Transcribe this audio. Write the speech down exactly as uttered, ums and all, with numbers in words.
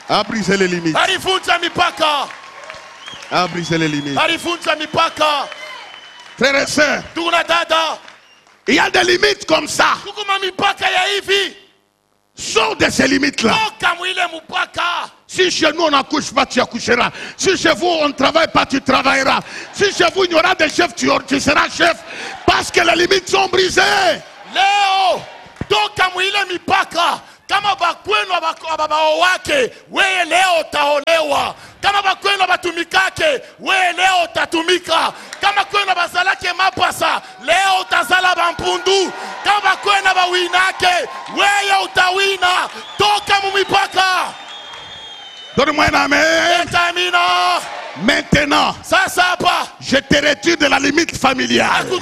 A brisé les limites. Alivunja mipaka. A brisé les limites. Alivunja mipaka. Frères et sœurs, Ndugu na dada, il y a des limites comme ça. kuna mipaka ya hivi. Sors de ces limites-là. Toka mwile mpaka. Si chez nous on n'accouche pas, tu accoucheras. Si chez vous on ne travaille pas, tu travailleras. Si chez vous il y aura des chefs, tu, tu seras chef. Parce que les limites sont brisées. Leo, toka mwile mipaka. Kama bakwenu ababao wake, wewe leo utaolewa. Kama bakwenu batumikake, wewe leo utatumika. Kama kwenu bazalake mapasa, leo utazala bampundu. Kama bakwenu bawinake, wewe utawina. Toka mumipaka. Donne-moi un amen. Amina. Maintenant, Sasa hapa, je te retire de la limite familiale.